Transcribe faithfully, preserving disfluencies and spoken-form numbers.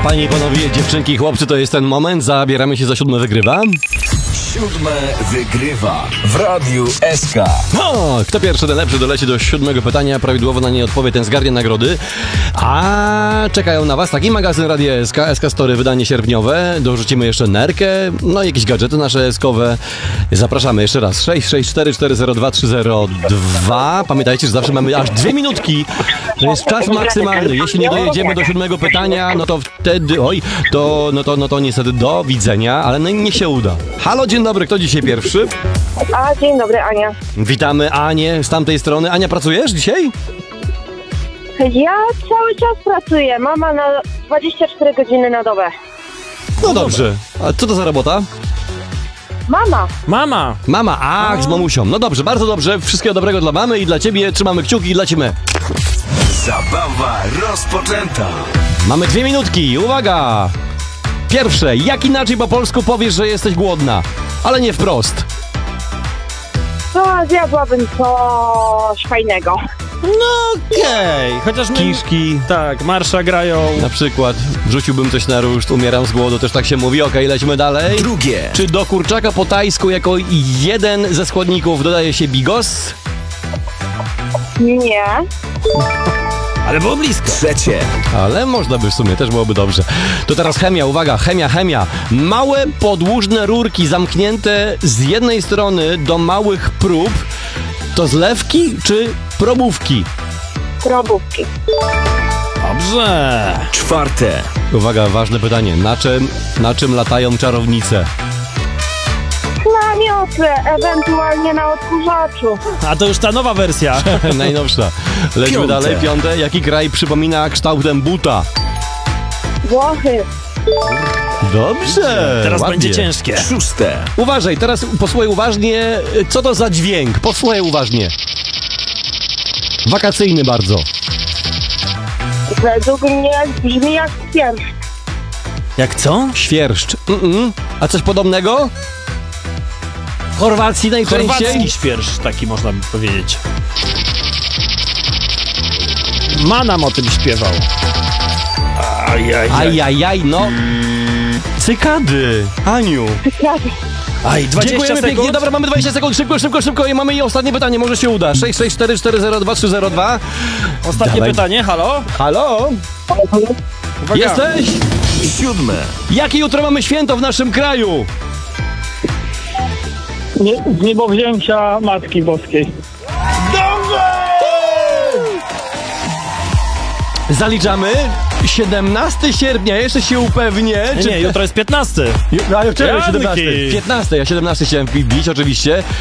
Panie i panowie, dziewczynki i chłopcy, to jest ten moment. Zabieramy się za siódme wygrywa. Siódme wygrywa w Radiu S K. O, kto pierwszy, ten lepszy doleci do siódmego pytania. Prawidłowo na nie odpowie, ten zgarnie nagrody. A czekają na was taki magazyn Radia S K, S K Story, wydanie sierpniowe. Dorzucimy jeszcze nerkę, no i jakieś gadżety nasze eskowe. Zapraszamy jeszcze raz. sześć sześć cztery cztery zero dwa trzy zero dwa. Pamiętajcie, że zawsze mamy aż dwie minutki. To jest czas maksymalny. Jeśli nie dojedziemy do siódmego pytania, no to wtedy, oj, to, no to, no to niestety do widzenia, ale no, niech się uda. Halo, dzień dobry, kto dzisiaj pierwszy? A, dzień dobry, Ania. Witamy Anię z tamtej strony. Ania, pracujesz dzisiaj? Ja cały czas pracuję. Mama na dwadzieścia cztery godziny na dobę. No dobrze. A co to za robota? Mama. Mama! Mama, ach, z mamusią. No dobrze, bardzo dobrze. Wszystkiego dobrego dla mamy i dla ciebie. Trzymamy kciuki i lecimy. Zabawa rozpoczęta. Mamy dwie minutki. Uwaga! Pierwsze, jak inaczej po polsku powiesz, że jesteś głodna? Ale nie wprost. To zjadłabym coś fajnego. No okej, okay. Chociaż my... Kiszki. Tak, marsza grają. Na przykład wrzuciłbym coś na ruszt, umieram z głodu, też tak się mówi. Okej, okay, lecimy dalej. Drugie. Czy do kurczaka po tajsku jako jeden ze składników dodaje się bigos? Nie. Ale było blisko. Trzecie. Ale można by w sumie, też byłoby dobrze. To teraz chemia, uwaga, chemia, chemia. Małe podłużne rurki zamknięte z jednej strony do małych prób. To zlewki czy probówki? Probówki. Dobrze. Czwarte. Uwaga, ważne pytanie. Na czym, na czym latają czarownice? Na miotle, ewentualnie na odkurzaczu. A to już ta nowa wersja. Najnowsza. Lećmy Piąte. dalej. Piąte. Jaki kraj przypomina kształtem buta? Włochy. Dobrze. Teraz ładnie. będzie ciężkie. Szóste. Uważaj, teraz posłuchaj uważnie. Co to za dźwięk? Posłuchaj uważnie. Wakacyjny bardzo. Według mnie brzmi jak pierwszy. Jak co? Świerszcz. Mm-mm. A coś podobnego? W Chorwacji najczęściej? Chorwacki świerszcz, taki można by powiedzieć. Manam o tym śpiewał. Ajajaj. Ajajaj, no. Cykady. Aniu. Aj, dwadzieścia Dziękujemy sekund. pięknie. Dobra, mamy dwadzieścia sekund. Szybko, szybko, szybko. I mamy i ostatnie pytanie. Może się uda. sześć sześć cztery cztery zero dwa trzy zero dwa. Ostatnie Dawaj. pytanie, halo? Halo? Uwaga. Jesteś? Siódme. Jakie jutro mamy święto w naszym kraju? Nie, niebowzięcia Matki Boskiej. Zaliczamy. siedemnastego sierpnia, jeszcze się upewnię. Nie, nie, jutro jest piętnasty. A ja wczoraj Janki. siedemnastego. piętnastego, ja siedemnastego chciałem bić oczywiście.